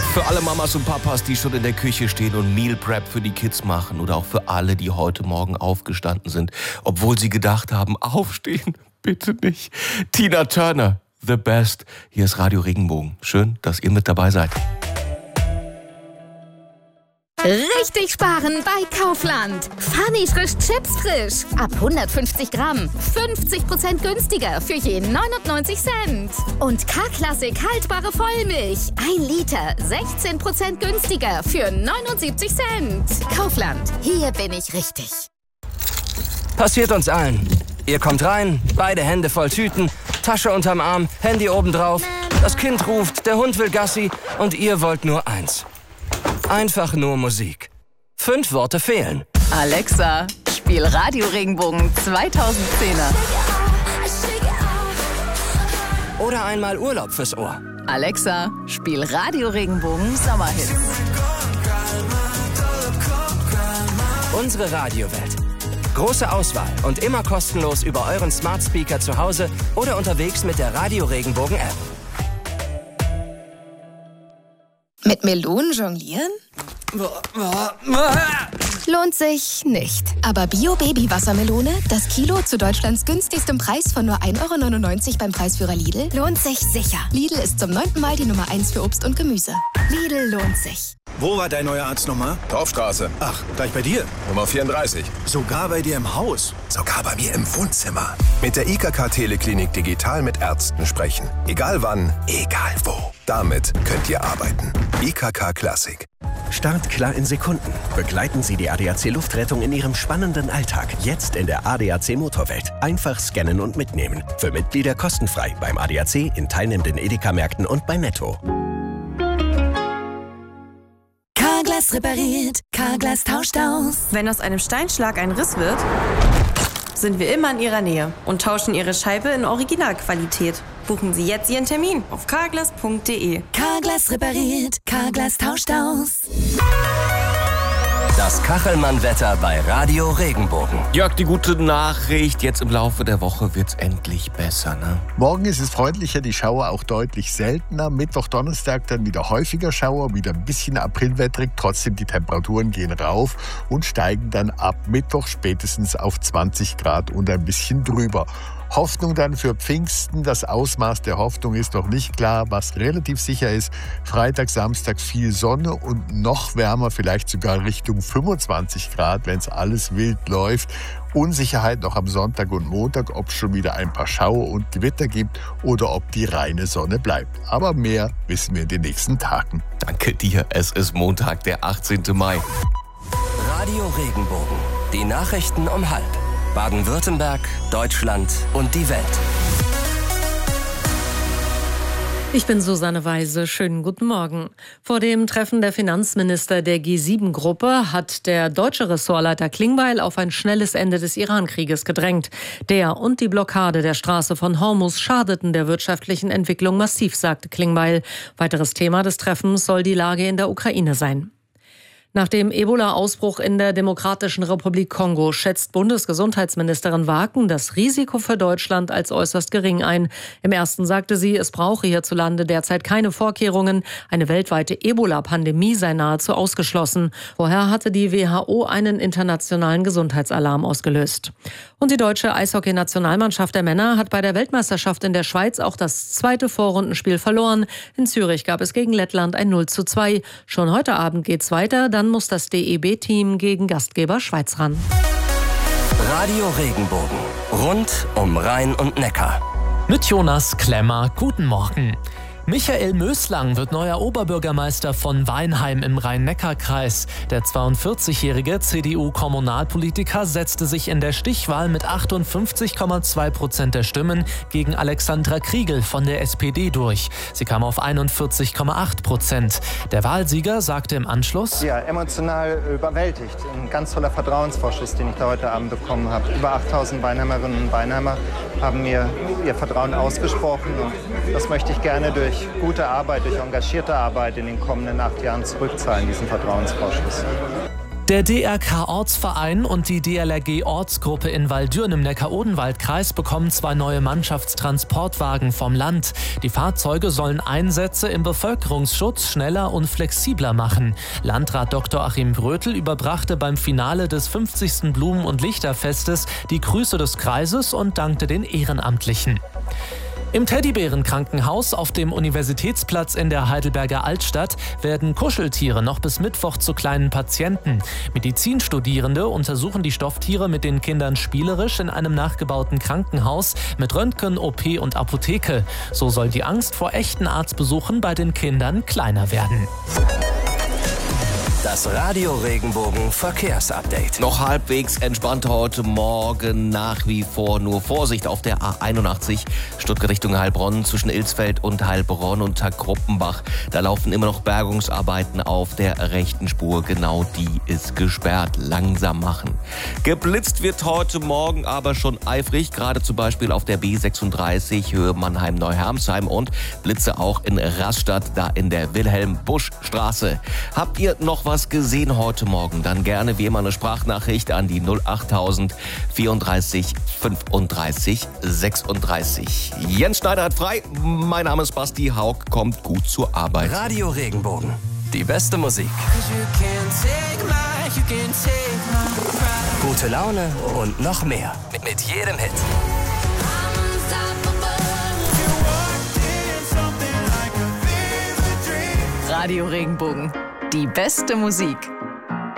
Für alle Mamas und Papas, die schon in der Küche stehen und Meal Prep für die Kids machen. Oder auch für alle, die heute Morgen aufgestanden sind, obwohl sie gedacht haben, aufstehen, bitte nicht. Tina Turner, The Best. Hier ist Radio Regenbogen. Schön, dass ihr mit dabei seid. Richtig sparen bei Kaufland. Funny frisch Chips frisch. Ab 150 Gramm. 50% günstiger für je 99 Cent. Und K-Klassik haltbare Vollmilch. 1 Liter. 16% günstiger für 79 Cent. Kaufland. Hier bin ich richtig. Passiert uns allen. Ihr kommt rein, beide Hände voll Tüten, Tasche unterm Arm, Handy obendrauf. Das Kind ruft, der Hund will Gassi und ihr wollt nur eins. Einfach nur Musik. 5 Worte fehlen. Alexa, spiel Radio Regenbogen 2010er. Oder einmal Urlaub fürs Ohr. Alexa, spiel Radio Regenbogen Sommerhits. Unsere Radiowelt. Große Auswahl und immer kostenlos über euren Smart Speaker zu Hause oder unterwegs mit der Radio Regenbogen App. Mit Melonen jonglieren? Lohnt sich nicht. Aber Bio-Baby-Wassermelone, das Kilo zu Deutschlands günstigstem Preis von nur 1,99 € beim Preisführer Lidl, lohnt sich sicher. Lidl ist zum 9. Mal die Nummer 1 für Obst und Gemüse. Lidl lohnt sich. Wo war dein neuer Arzt nochmal? Torfstraße. Ach, gleich bei dir? Nummer 34. Sogar bei dir im Haus? Sogar bei mir im Wohnzimmer. Mit der IKK Teleklinik digital mit Ärzten sprechen. Egal wann, egal wo. Damit könnt ihr arbeiten. IKK Klassik. Start klar in Sekunden. Begleiten Sie die ADAC Luftrettung in Ihrem spannenden Alltag. Jetzt in der ADAC Motorwelt. Einfach scannen und mitnehmen. Für Mitglieder kostenfrei beim ADAC, in teilnehmenden Edeka-Märkten und bei Netto. Carglass repariert, Carglass tauscht aus. Wenn aus einem Steinschlag ein Riss wird, sind wir immer in Ihrer Nähe und tauschen Ihre Scheibe in Originalqualität. Buchen Sie jetzt Ihren Termin auf carglass.de. Carglass repariert, Carglass tauscht aus. Das Kachelmann-Wetter bei Radio Regenbogen. Jörg, die gute Nachricht, jetzt im Laufe der Woche wird's endlich besser, ne? Morgen ist es freundlicher, die Schauer auch deutlich seltener. Mittwoch, Donnerstag dann wieder häufiger Schauer, wieder ein bisschen aprilwettrig. Trotzdem, die Temperaturen gehen rauf und steigen dann ab Mittwoch spätestens auf 20 Grad und ein bisschen drüber. Hoffnung dann für Pfingsten. Das Ausmaß der Hoffnung ist noch nicht klar. Was relativ sicher ist, Freitag, Samstag viel Sonne und noch wärmer, vielleicht sogar Richtung 25 Grad, wenn es alles wild läuft. Unsicherheit noch am Sonntag und Montag, ob es schon wieder ein paar Schauer und Gewitter gibt oder ob die reine Sonne bleibt. Aber mehr wissen wir in den nächsten Tagen. Danke dir. Es ist Montag, der 18. Mai. Radio Regenbogen. Die Nachrichten um 12:30. Baden-Württemberg, Deutschland und die Welt. Ich bin Susanne Weise. Schönen guten Morgen. Vor dem Treffen der Finanzminister der G7-Gruppe hat der deutsche Ressortleiter Klingbeil auf ein schnelles Ende des Iran-Krieges gedrängt. Der und die Blockade der Straße von Hormuz schadeten der wirtschaftlichen Entwicklung massiv, sagte Klingbeil. Weiteres Thema des Treffens soll die Lage in der Ukraine sein. Nach dem Ebola-Ausbruch in der Demokratischen Republik Kongo schätzt Bundesgesundheitsministerin Waaken das Risiko für Deutschland als äußerst gering ein. Im ersten sagte sie, es brauche hierzulande derzeit keine Vorkehrungen. Eine weltweite Ebola-Pandemie sei nahezu ausgeschlossen. Vorher hatte die WHO einen internationalen Gesundheitsalarm ausgelöst. Und die deutsche Eishockey-Nationalmannschaft der Männer hat bei der Weltmeisterschaft in der Schweiz auch das zweite Vorrundenspiel verloren. In Zürich gab es gegen Lettland ein 0:2. Schon heute Abend geht's weiter. Dann muss das DEB-Team gegen Gastgeber Schweiz ran. Radio Regenbogen. Rund um Rhein und Neckar. Mit Jonas Klemmer. Guten Morgen. Michael Möslang wird neuer Oberbürgermeister von Weinheim im Rhein-Neckar-Kreis. Der 42-jährige CDU-Kommunalpolitiker setzte sich in der Stichwahl mit 58,2% der Stimmen gegen Alexandra Kriegel von der SPD durch. Sie kam auf 41,8%. Der Wahlsieger sagte im Anschluss: Ja, emotional überwältigt. Ein ganz toller Vertrauensvorschuss, den ich da heute Abend bekommen habe. Über 8000 Weinheimerinnen und Weinheimer haben mir ihr Vertrauen ausgesprochen. Und das möchte ich gerne durch gute Arbeit, durch engagierte Arbeit in den kommenden 8 Jahren zurückzahlen, diesen Vertrauensvorschuss. Der DRK-Ortsverein und die DLRG-Ortsgruppe in Waldürn im Neckar-Odenwald-Kreis bekommen 2 neue Mannschaftstransportwagen vom Land. Die Fahrzeuge sollen Einsätze im Bevölkerungsschutz schneller und flexibler machen. Landrat Dr. Achim Brötel überbrachte beim Finale des 50. Blumen- und Lichterfestes die Grüße des Kreises und dankte den Ehrenamtlichen. Im Teddybärenkrankenhaus auf dem Universitätsplatz in der Heidelberger Altstadt werden Kuscheltiere noch bis Mittwoch zu kleinen Patienten. Medizinstudierende untersuchen die Stofftiere mit den Kindern spielerisch in einem nachgebauten Krankenhaus mit Röntgen, OP und Apotheke. So soll die Angst vor echten Arztbesuchen bei den Kindern kleiner werden. Das Radio Regenbogen Verkehrsupdate. Noch halbwegs entspannt heute Morgen, nach wie vor nur Vorsicht auf der A81 Stuttgart Richtung Heilbronn zwischen Ilsfeld und Heilbronn und Tag-Kruppenbach. Da laufen immer noch Bergungsarbeiten auf der rechten Spur, genau die ist gesperrt. Langsam machen. Geblitzt wird heute Morgen aber schon eifrig, gerade zum Beispiel auf der B36 Höhe Mannheim-Neuhermsheim und Blitze auch in Rastatt, da in der Wilhelm-Busch-Straße. Habt ihr noch was gesehen heute Morgen? Dann gerne wie immer eine Sprachnachricht an die 08000 34 35 36. Jens Schneider hat frei. Mein Name ist Basti Haug. Kommt gut zur Arbeit. Radio Regenbogen. Die beste Musik. Gute Laune und noch mehr. Mit jedem Hit. Radio Regenbogen. Die beste Musik.